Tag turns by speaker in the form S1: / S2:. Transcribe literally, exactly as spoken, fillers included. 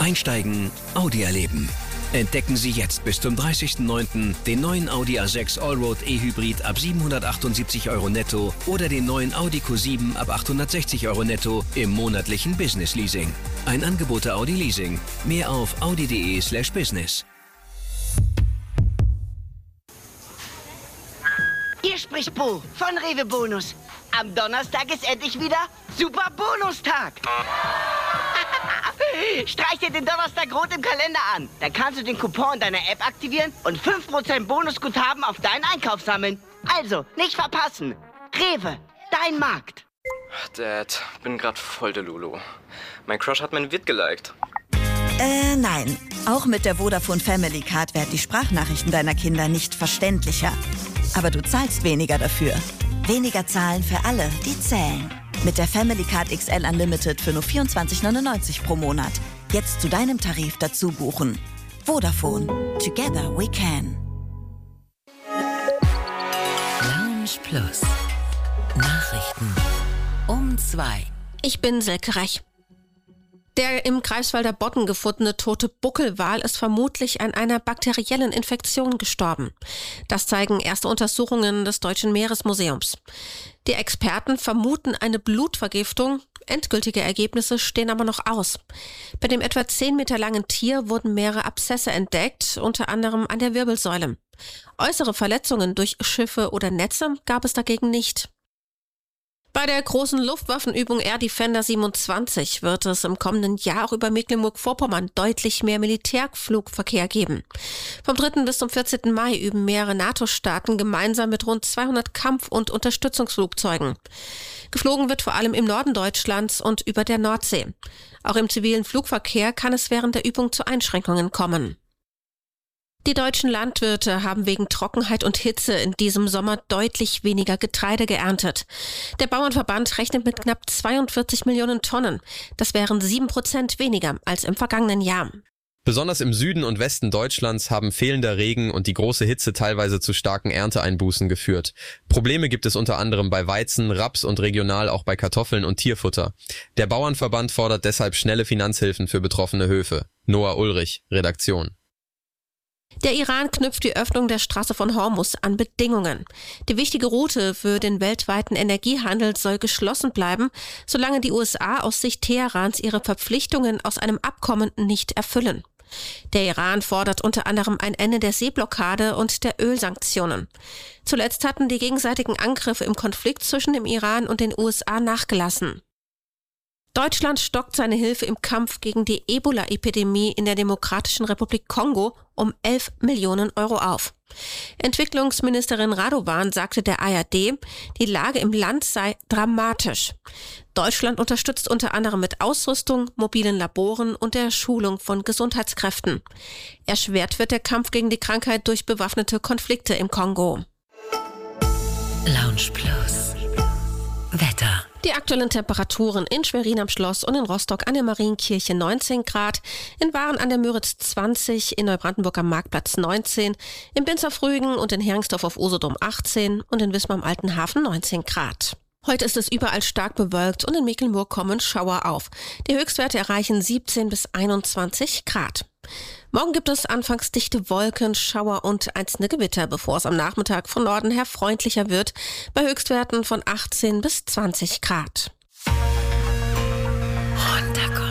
S1: Einsteigen, Audi erleben. Entdecken Sie jetzt bis zum dreißigsten neunten den neuen Audi A sechs Allroad E-Hybrid ab siebenhundertachtundsiebzig Euro netto oder den neuen Audi Q sieben ab achthundertsechzig Euro netto im monatlichen Business Leasing. Ein Angebot der Audi Leasing. Mehr auf audi.de slash business.
S2: Hier spricht Bo von Rewe Bonus. Am Donnerstag ist endlich wieder Super Bonustag. Streich dir den Donnerstag rot im Kalender an. Dann kannst du den Coupon in deiner App aktivieren und fünf Prozent Bonusguthaben auf deinen Einkauf sammeln. Also, nicht verpassen. Rewe, dein Markt.
S3: Dad, bin grad voll der Lulu. Mein Crush hat mein Vid geliked.
S4: Äh, nein. Auch mit der Vodafone Family Card werden die Sprachnachrichten deiner Kinder nicht verständlicher. Aber du zahlst weniger dafür. Weniger zahlen für alle, die zählen. Mit der Family Card X L Unlimited für nur vierundzwanzig neunundneunzig pro Monat. Jetzt zu deinem Tarif dazu buchen. Vodafone. Together we can.
S5: Lounge Plus. Nachrichten um zwei.
S6: Ich bin Silke Reich. Der im Greifswalder Bodden gefundene tote Buckelwal ist vermutlich an einer bakteriellen Infektion gestorben. Das zeigen erste Untersuchungen des Deutschen Meeresmuseums. Die Experten vermuten eine Blutvergiftung. Endgültige Ergebnisse stehen aber noch aus. Bei dem etwa zehn Meter langen Tier wurden mehrere Abszesse entdeckt, unter anderem an der Wirbelsäule. Äußere Verletzungen durch Schiffe oder Netze gab es dagegen nicht. Bei der großen Luftwaffenübung Air Defender siebenundzwanzig wird es im kommenden Jahr auch über Mecklenburg-Vorpommern deutlich mehr Militärflugverkehr geben. Vom dritten bis zum vierzehnten Mai üben mehrere NATO-Staaten gemeinsam mit rund zweihundert Kampf- und Unterstützungsflugzeugen. Geflogen wird vor allem im Norden Deutschlands und über der Nordsee. Auch im zivilen Flugverkehr kann es während der Übung zu Einschränkungen kommen. Die deutschen Landwirte haben wegen Trockenheit und Hitze in diesem Sommer deutlich weniger Getreide geerntet. Der Bauernverband rechnet mit knapp zweiundvierzig Millionen Tonnen. Das wären sieben Prozent weniger als im vergangenen Jahr.
S7: Besonders im Süden und Westen Deutschlands haben fehlender Regen und die große Hitze teilweise zu starken Ernteeinbußen geführt. Probleme gibt es unter anderem bei Weizen, Raps und regional auch bei Kartoffeln und Tierfutter. Der Bauernverband fordert deshalb schnelle Finanzhilfen für betroffene Höfe. Noah Ulrich, Redaktion.
S6: Der Iran knüpft die Öffnung der Straße von Hormuz an Bedingungen. Die wichtige Route für den weltweiten Energiehandel soll geschlossen bleiben, solange die U S A aus Sicht Teherans ihre Verpflichtungen aus einem Abkommen nicht erfüllen. Der Iran fordert unter anderem ein Ende der Seeblockade und der Ölsanktionen. Zuletzt hatten die gegenseitigen Angriffe im Konflikt zwischen dem Iran und den U S A nachgelassen. Deutschland stockt seine Hilfe im Kampf gegen die Ebola-Epidemie in der Demokratischen Republik Kongo um elf Millionen Euro auf. Entwicklungsministerin Radovan sagte der A R D, die Lage im Land sei dramatisch. Deutschland unterstützt unter anderem mit Ausrüstung, mobilen Laboren und der Schulung von Gesundheitskräften. Erschwert wird der Kampf gegen die Krankheit durch bewaffnete Konflikte im Kongo.
S5: Lounge Plus. Wetter.
S6: Die aktuellen Temperaturen in Schwerin am Schloss und in Rostock an der Marienkirche neunzehn Grad, in Waren an der Müritz zwanzig, in Neubrandenburg am Marktplatz neunzehn, in Binzerfrügen und in Heringsdorf auf Usedom achtzehn und in Wismar am Alten Hafen neunzehn Grad. Heute ist es überall stark bewölkt und in Mecklenburg kommen Schauer auf. Die Höchstwerte erreichen siebzehn bis einundzwanzig Grad. Morgen gibt es anfangs dichte Wolken, Schauer und einzelne Gewitter, bevor es am Nachmittag von Norden her freundlicher wird, bei Höchstwerten von achtzehn bis zwanzig Grad.
S5: Runterkommen.